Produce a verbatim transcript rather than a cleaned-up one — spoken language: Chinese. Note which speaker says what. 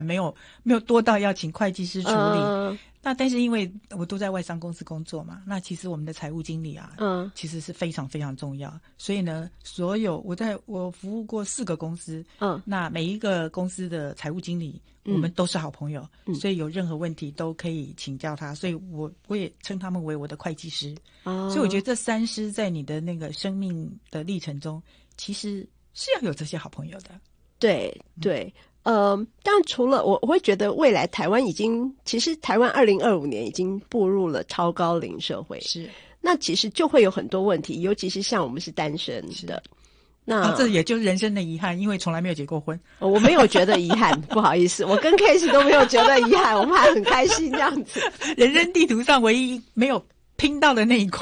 Speaker 1: 没有没有多到要请会计师处理。
Speaker 2: 嗯
Speaker 1: 那但是因为我都在外商公司工作嘛，那其实我们的财务经理啊，
Speaker 2: 嗯，
Speaker 1: 其实是非常非常重要。所以呢，所有我在我服务过四个公司，
Speaker 2: 嗯，
Speaker 1: 那每一个公司的财务经理，
Speaker 2: 嗯
Speaker 1: 我们都是好朋友，
Speaker 2: 嗯
Speaker 1: 所以有任何问题都可以请教他。所以我我也称他们为我的会计师。
Speaker 2: 哦，
Speaker 1: 所以我觉得这三师在你的那个生命的历程中，其实是要有这些好朋友的。
Speaker 2: 对对。呃，但除了我，我会觉得未来台湾已经，其实台湾二零二五年已经步入了超高龄社会，
Speaker 1: 是，
Speaker 2: 那其实就会有很多问题，尤其是像我们是单身的，那、
Speaker 1: 啊、这也就是人生的遗憾，因为从来没有结过婚。
Speaker 2: 我没有觉得遗憾，不好意思，我跟 Case 都没有觉得遗憾，我们还很开心这样子。
Speaker 1: 人生地图上唯一没有拼到的那一块。